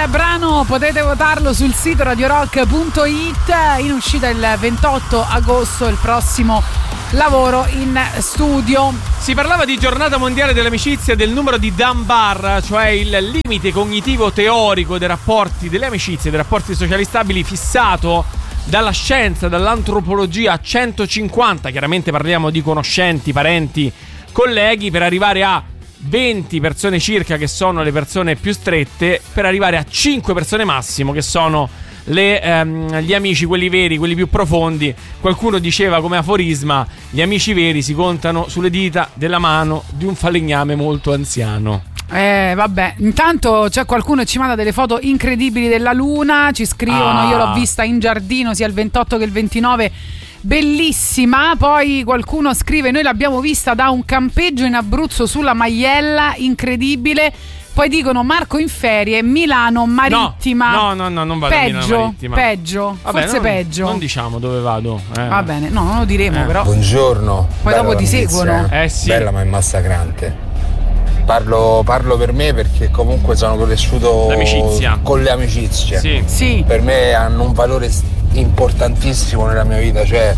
Il brano potete votarlo sul sito radiorock.it, in uscita il 28 agosto, il prossimo lavoro in studio. Si parlava di giornata mondiale dell'amicizia e del numero di Dunbar, cioè il limite cognitivo teorico dei rapporti, delle amicizie, dei rapporti sociali stabili, fissato dalla scienza, dall'antropologia a 150. Chiaramente parliamo di conoscenti, parenti, colleghi, per arrivare a 20 persone circa, che sono le persone più strette, per arrivare a 5 persone massimo, che sono gli amici, quelli veri, quelli più profondi. Qualcuno diceva come aforisma: gli amici veri si contano sulle dita della mano di un falegname molto anziano. Vabbè, intanto c'è qualcuno che ci manda delle foto incredibili della luna, ci scrivono: io l'ho vista in giardino sia il 28 che il 29, bellissima. Poi qualcuno scrive: noi l'abbiamo vista da un campeggio in Abruzzo sulla Maiella, incredibile. Poi dicono: Marco in ferie, Milano Marittima. No, non vado a Milano Marittima. Peggio, vabbè, forse peggio. Non diciamo dove vado. Va bene, no, non lo diremo però. Buongiorno. Poi dopo ti seguono. Sì. Bella ma è massacrante. Parlo per me, perché comunque sono cresciuto con le amicizie. Sì. Per me hanno un valore importantissimo nella mia vita, cioè,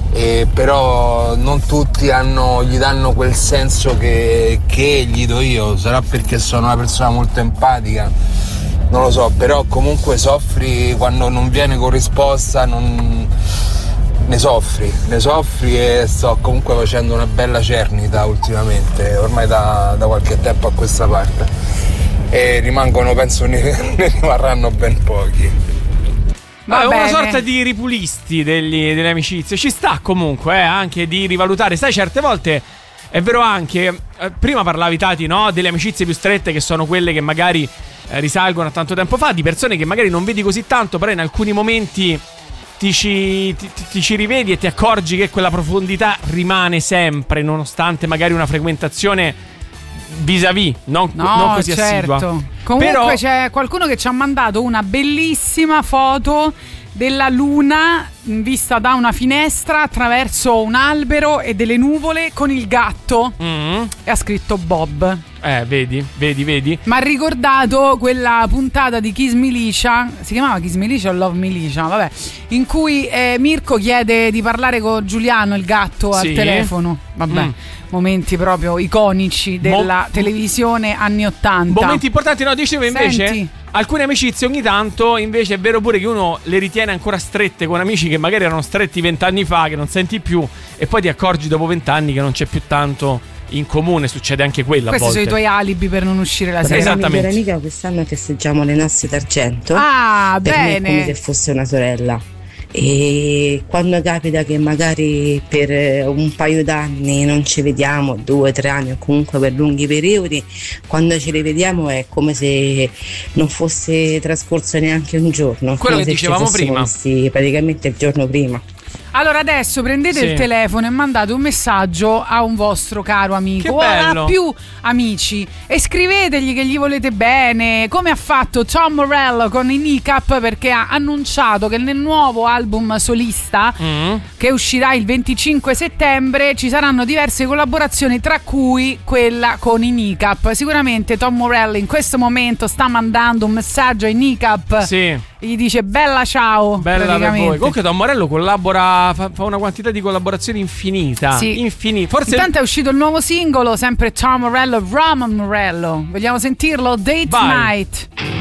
però non tutti gli danno quel senso che gli do io. Sarà perché sono una persona molto empatica, non lo so, però comunque soffri quando non viene corrisposta, ne soffri e sto comunque facendo una bella cernita ultimamente, ormai da qualche tempo a questa parte, e rimangono, penso ne rimarranno ben pochi. È una sorta di ripulisti delle amicizie. Ci sta comunque anche di rivalutare. Sai, certe volte è vero anche, prima parlavi, Tati, no, delle amicizie più strette, che sono quelle che magari risalgono a tanto tempo fa, di persone che magari non vedi così tanto, però in alcuni momenti ti ci rivedi e ti accorgi che quella profondità rimane sempre, nonostante magari una frequentazione vis-à-vis non così assidua. Comunque però c'è qualcuno che ci ha mandato una bellissima foto della luna vista da una finestra attraverso un albero e delle nuvole con il gatto, e ha scritto Bob. Vedi. Mi ha ricordato quella puntata di Kiss Milicia, si chiamava Kiss Milicia o Love Milicia, vabbè, in cui Mirko chiede di parlare con Giuliano, il gatto, al telefono. Vabbè, momenti proprio iconici della televisione anni 80. Momenti importanti, no? Dicevo invece, senti, alcune amicizie ogni tanto invece è vero pure che uno le ritiene ancora strette, con amici che magari erano stretti 20 anni fa, che non senti più, e poi ti accorgi dopo 20 anni che non c'è più tanto in comune. Succede anche quella. Questi sono i tuoi alibi per non uscire la sera. Esattamente. La mia migliore amica, quest'anno festeggiamo le nozze d'argento. Per me bene. è come se fosse una sorella. E quando capita che magari per un paio d'anni non ci vediamo, 2 o 3 anni o comunque per lunghi periodi, quando ci rivediamo è come se non fosse trascorso neanche un giorno, quello come che se dicevamo ci fossimo prima, visti praticamente il giorno prima. Allora adesso prendete il telefono e mandate un messaggio a un vostro caro amico o a più amici e scrivetegli che gli volete bene, come ha fatto Tom Morello con i Kneecap, perché ha annunciato che nel nuovo album solista che uscirà il 25 settembre ci saranno diverse collaborazioni, tra cui quella con i Kneecap. Sicuramente Tom Morello in questo momento sta mandando un messaggio ai Kneecap. Gli dice bella ciao, bella per voi. Comunque Tom Morello collabora, fa una quantità di collaborazioni infinita. Forse intanto è uscito il nuovo singolo, sempre Tom Morello, Roman Morello. Vogliamo sentirlo? Date Night.